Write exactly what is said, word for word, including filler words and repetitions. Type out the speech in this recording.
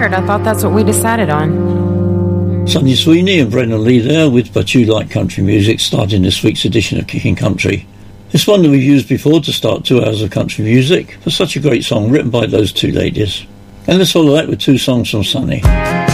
weird. I thought that's what we decided on. Sunny Sweeney and Brendan Lee there with But You Like Country Music, starting this week's edition of Kicking Country. It's one that we've used before to start two hours of country music for such a great song written by those two ladies. And let's follow that with two songs from Sunny.